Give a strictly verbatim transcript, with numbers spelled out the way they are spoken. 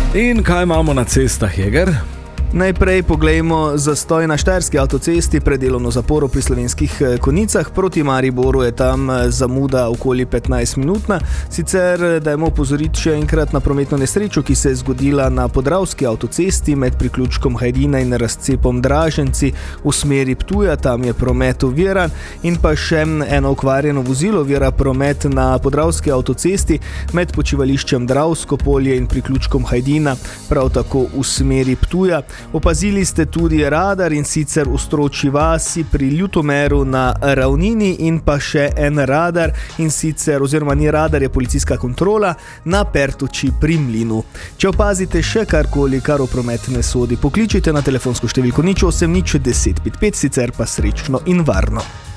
In kaj imamo na cestah, Jeger? Najprej poglejmo zastoj na štajerski avtocesti pred delovno zaporo pri Slovenskih Konjicah. Proti Mariboru je tam zamuda okoli petnajst minutna. Sicer dajmo opozoriti še enkrat na prometno nesrečo, ki se je zgodila na Podravski avtocesti med priključkom Hajdina in razcepom Draženci v smeri Ptuja. Tam je promet oviran. In pa še eno okvarjeno vozilo ovira promet na Podravski avtocesti med počivališčem Dravsko polje in priključkom Hajdina, prav tako v smeri Ptuja. Opazili ste tudi radar, in sicer v Stročji vasi pri Ljutomeru na ravnini, in pa še en radar, in sicer, oziroma ni radar, je policijska kontrola na Pertuči pri Mlinu. Če opazite še karkoli, kar v promet ne sodi, pokličite na telefonsko številko nič osem nič deset pet pet, sicer pa srečno in varno.